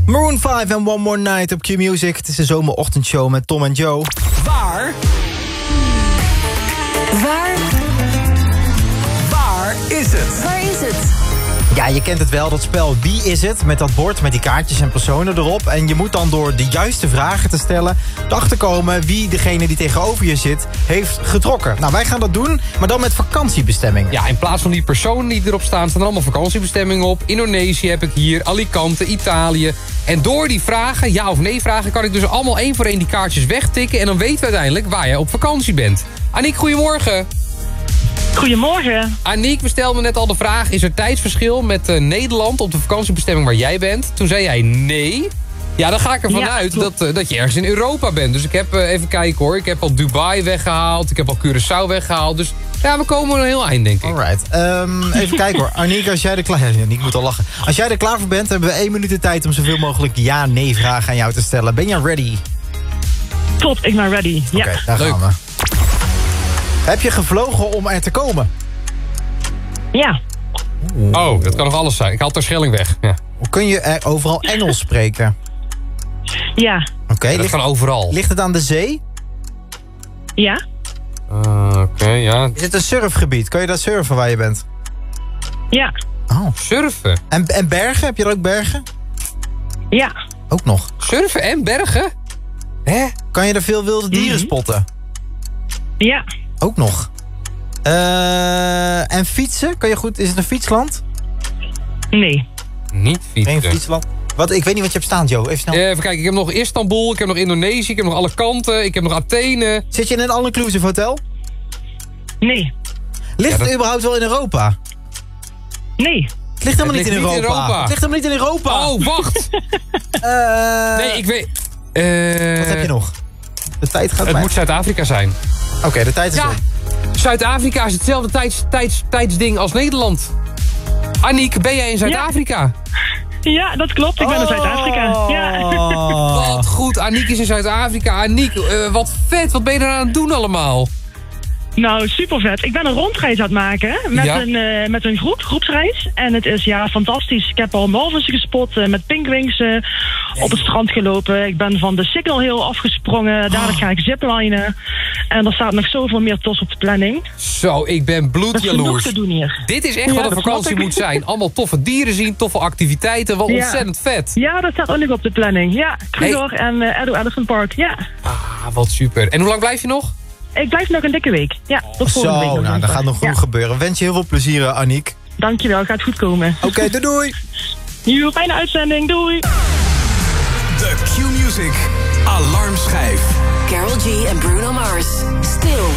Maroon 5 en One More Night op Q-Music. Het is de zomerochtendshow met Tom en Joe. Waar is het? Waar is het? Ja, je kent het wel, dat spel Wie is het? Met dat bord met die kaartjes en personen erop. En je moet dan door de juiste vragen te stellen erachter komen wie degene die tegenover je zit heeft getrokken. Nou, wij gaan dat doen, maar dan met vakantiebestemming. Ja, in plaats van die personen die erop staan, staan er allemaal vakantiebestemmingen op. Indonesië heb ik hier, Alicante, Italië. En door die vragen, ja of nee vragen, kan ik dus allemaal één voor één die kaartjes wegtikken. En dan weten we uiteindelijk waar jij op vakantie bent. Aniek, goedemorgen. Goedemorgen. Aniek, we stelden net al de vraag, is er tijdsverschil met Nederland op de vakantiebestemming waar jij bent? Toen zei jij nee. Ja, dan ga ik ervan uit dat je ergens in Europa bent. Dus ik heb, even kijken hoor, ik heb al Dubai weggehaald, ik heb al Curaçao weggehaald. Dus ja, we komen een heel eind, denk ik. Alright, even kijken hoor. Aniek, als jij er klaar... Ja, Aniek moet al lachen. Als jij er klaar voor bent, hebben we 1 minuut de tijd om zoveel mogelijk ja-nee vragen aan jou te stellen. Ben je ready? Top, ik ben ready. Ja. Oké, daar Leuk. gaan we. Heb je gevlogen om er te komen? Ja. Oh, dat kan nog alles zijn. Ik haal Terschelling weg. Ja. Kun je er overal Engels spreken? Ja. Oké, Dat kan overal. ligt het aan de zee? Ja. Oké, ja. Is het een surfgebied? Kun je daar surfen waar je bent? Ja. Oh. Surfen. En bergen? Heb je er ook bergen? Ja. Ook nog. Surfen en bergen? Hè? Kan je er veel wilde dieren spotten? Ja. Ook nog. En fietsen? Kan je goed... Is het een fietsland? Nee. Niet fietsen. Geen fietsland. Wat, ik weet niet wat je hebt staan, Joe. Even snel. Even kijken, ik heb nog Istanbul, ik heb nog Indonesië, ik heb nog Alicante, ik heb nog Athene. Zit je in een all-inclusive hotel? Nee. Ligt Ja, het überhaupt wel in Europa? Nee. Het ligt helemaal Het niet in ligt niet in Europa. Europa. Het ligt helemaal niet in Europa. Oh, wacht! Nee, ik weet... Wat heb je nog? De tijd gaat Het mij... moet Zuid-Afrika zijn. Oké, de tijd is Ja, op. Zuid-Afrika is hetzelfde tijdsding als Nederland. Aniek, ben jij in Zuid-Afrika? Ja, dat klopt. Ik ben in Zuid-Afrika. Ja. Wat goed, Aniek is in Zuid-Afrika. Aniek, wat vet, wat ben je er aan het doen allemaal? Nou, super vet. Ik ben een rondreis aan het maken met een groepsreis. En het is fantastisch. Ik heb al walvissen gespot, met pinkwings op het strand gelopen. Ik ben van de Signal Hill afgesprongen. Dadelijk ga ik ziplinen. En er staat nog zoveel meer tos op de planning. Zo, ik ben Dat is genoeg bloedjaloers. te doen hier. Dit is echt wat een dat vakantie snap ik. moet zijn. Allemaal toffe dieren zien, toffe activiteiten. Wat ontzettend vet. Ja, dat staat ook nog op de planning. Ja, Kruger en Edo Elephant Park. Ja. Ah, wat super. En hoe lang blijf je nog? Ik blijf nog een dikke week. Ja, tot volgende week. Zo, nou, dat gaat nog genoeg gebeuren. Wens je heel veel plezier, Aniek. Dankjewel, gaat goed komen. Oké, doei. Joe, fijne uitzending. Doei. De Q-Music Alarmschijf. Karol G en Bruno Mars. Stil.